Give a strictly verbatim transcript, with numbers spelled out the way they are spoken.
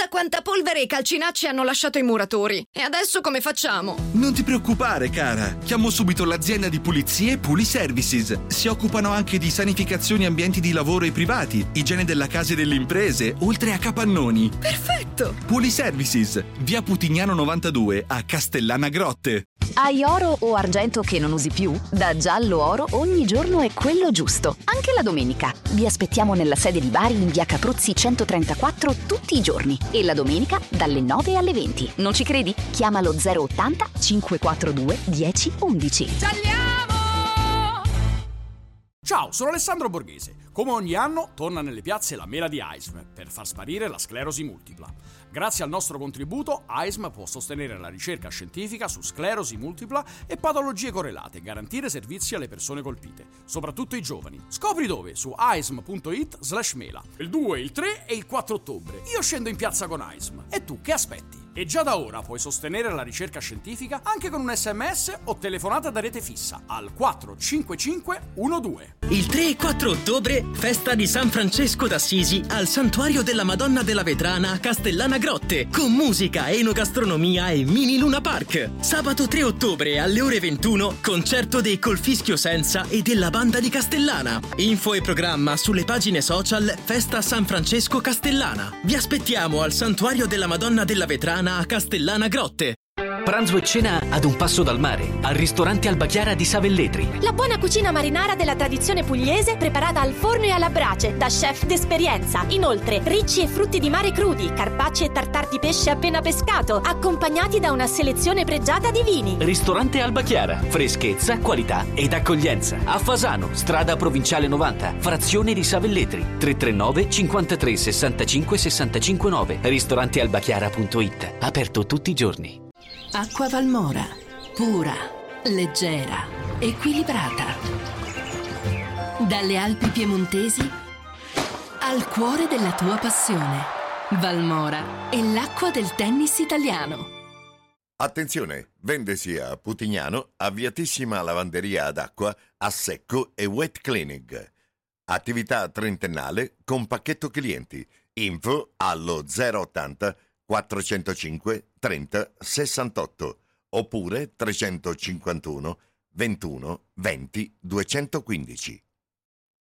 quanta polvere e calcinacci hanno lasciato i muratori. E adesso come facciamo? Non ti preoccupare, cara. Chiamo subito l'azienda di pulizie Puliservices. Si occupano anche di sanificazioni ambienti di lavoro e privati, igiene della casa e delle imprese, oltre a capannoni. Perfetto! Puliservices, via Putignano novantadue a Castellana Grotte. Hai oro o argento che non usi più? Da Giallo Oro ogni giorno è quello giusto, anche la domenica. Vi aspettiamo nella sede di Bari in via Capruzzi centotrentaquattro tutti i giorni e la domenica dalle nove alle venti. Non ci credi? Chiama lo zero ottanta cinquequaquarantadue dieci undici. Ciao, sono Alessandro Borghese. Come ogni anno torna nelle piazze la mela di A I S M per far sparire la sclerosi multipla. Grazie al nostro contributo, A I S M può sostenere la ricerca scientifica su sclerosi multipla e patologie correlate e garantire servizi alle persone colpite, soprattutto i giovani. Scopri dove su aism.it slash mela. Il due, il tre e il quattro ottobre. Io scendo in piazza con A I S M. E tu che aspetti? E già da ora puoi sostenere la ricerca scientifica anche con un sms o telefonata da rete fissa al quattro cinque cinque uno due. Il tre e quattro ottobre, festa di San Francesco d'Assisi al Santuario della Madonna della Vetrana a Castellana Grotte, con musica, enogastronomia e mini Luna Park. Sabato tre ottobre alle ore ventuno, concerto dei Colfischio Senza e della Banda di Castellana. Info e programma sulle pagine social Festa San Francesco Castellana. Vi aspettiamo al Santuario della Madonna della Vetrana a Castellana Grotte. Pranzo e cena ad un passo dal mare, al ristorante Alba Chiara di Savelletri. La buona cucina marinara della tradizione pugliese preparata al forno e alla brace da chef d'esperienza. Inoltre, ricci e frutti di mare crudi, carpacci e tartar di pesce appena pescato, accompagnati da una selezione pregiata di vini. Ristorante Alba Chiara, freschezza, qualità ed accoglienza. A Fasano, strada provinciale novanta, frazione di Savelletri. tre tre nove cinquantatré sessantacinque sessantacinque nove. ristorantealbachiara punto it. Aperto tutti i giorni. Acqua Valmora, pura, leggera, equilibrata. Dalle Alpi piemontesi al cuore della tua passione. Valmora è l'acqua del tennis italiano. Attenzione, vendesi a Putignano, avviatissima lavanderia ad acqua, a secco e wet cleaning. Attività trentennale con pacchetto clienti. Info allo zero ottanta quattrocentocinque trenta sessantotto oppure trecentocinquantuno ventuno venti duecentoquindici.